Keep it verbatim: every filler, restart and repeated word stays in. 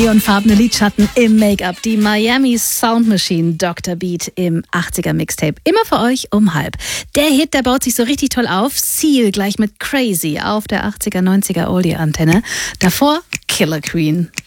Neonfarbene Lidschatten im Make-up. Die Miami Sound Machine Doktor Beat im achtziger Mixtape. Immer für euch um halb. Der Hit, der baut sich so richtig toll auf. Seal gleich mit Crazy auf der achtziger, neunziger Oldie-Antenne. Davor Killer Queen.